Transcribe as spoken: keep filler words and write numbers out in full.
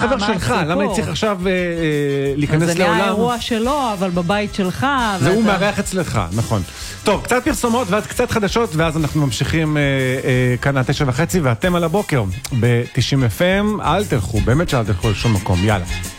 חבר שלך, למה אני צריך עכשיו להיכנס לעולם? זה נהיה האירוע שלו, אבל בבית שלך. זה הוא מארח אצלך, נכון. טוב, קצת פרסומות ואז קצת חדשות, ואז אנחנו ממשיכים כאן התשע וחצי, ואתם על הבוקר ב-תשעים אף אם, אל תלכו, באמת שאל תלכו לשום מקום, יאללה.